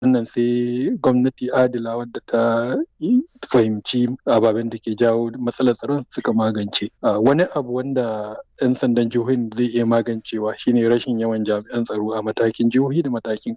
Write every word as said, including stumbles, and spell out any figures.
Wannan sai gwamnati adila wadda ta fahimci ababen da ke jawo matsalar tsaron suka magance. Wani abu wanda 'yan sandan jihohin zai iya magancewa shine rashin yawan jami'an tsaro a matakin jihohi da matakin